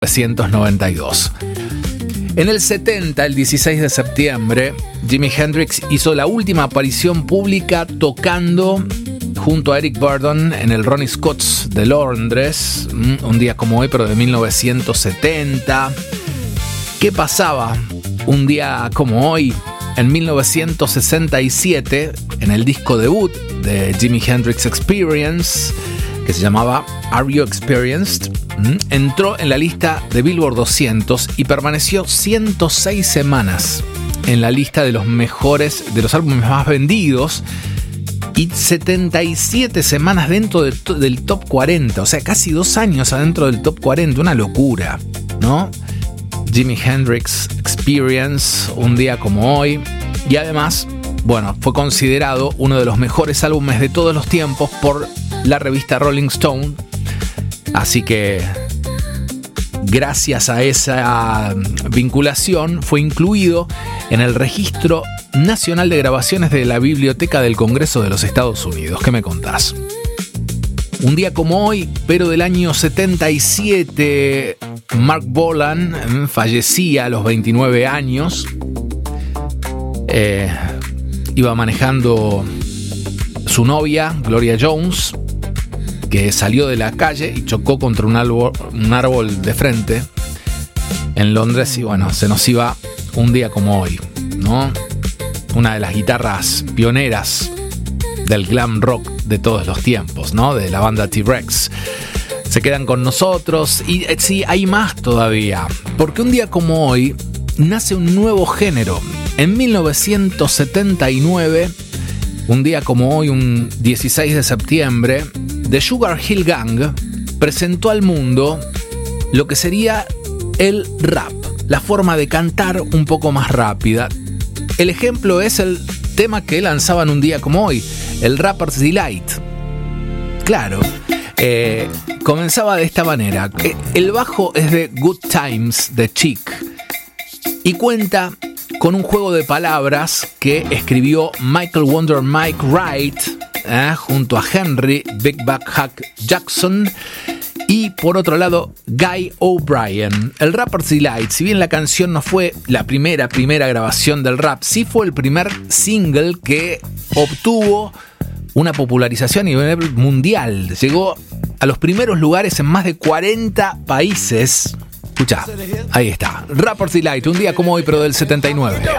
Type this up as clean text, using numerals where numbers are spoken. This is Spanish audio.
1992. En el 70, el 16 de septiembre, Jimi Hendrix hizo la última aparición pública tocando junto a Eric Burdon en el Ronnie Scott's de Londres, un día como hoy, pero de 1970. ¿Qué pasaba un día como hoy? En 1967, en el disco debut de Jimi Hendrix Experience, que se llamaba Are You Experienced?, entró en la lista de Billboard 200 y permaneció 106 semanas en la lista de los mejores, de los álbumes más vendidos, y 77 semanas dentro del top 40, o sea, casi 2 años adentro del top 40, una locura, ¿no? Jimi Hendrix Experience, un día como hoy, y además, bueno, fue considerado uno de los mejores álbumes de todos los tiempos por la revista Rolling Stone. Así que, gracias a esa vinculación, fue incluido en el Registro Nacional de Grabaciones de la Biblioteca del Congreso de los Estados Unidos. ¿Qué me contás? Un día como hoy, pero del año 77, Mark Bolan fallecía a los 29 años. Iba manejando su novia, Gloria Jones, que salió de la calle y chocó contra un árbol de frente en Londres, y bueno, se nos iba un día como hoy, ¿no? Una de las guitarras pioneras del glam rock de todos los tiempos, ¿no? De la banda T-Rex. Se quedan con nosotros y sí, hay más todavía, porque un día como hoy nace un nuevo género. En 1979, un día como hoy, un 16 de septiembre, The Sugar Hill Gang presentó al mundo lo que sería el rap, la forma de cantar un poco más rápida. El ejemplo es el tema que lanzaban un día como hoy, el Rapper's Delight. Claro, comenzaba de esta manera. El bajo es de Good Times de Chic y cuenta con un juego de palabras que escribió Michael Wonder Mike Wright junto a Henry Big Buck Hack Jackson y por otro lado Guy O'Brien. El Rapper's Delight, si bien la canción no fue la primera grabación del rap, sí fue el primer single que obtuvo una popularización a nivel mundial. Llegó a los primeros lugares en más de 40 países. Escucha, ahí está, Rapper's Delight, un día como hoy, pero del 79.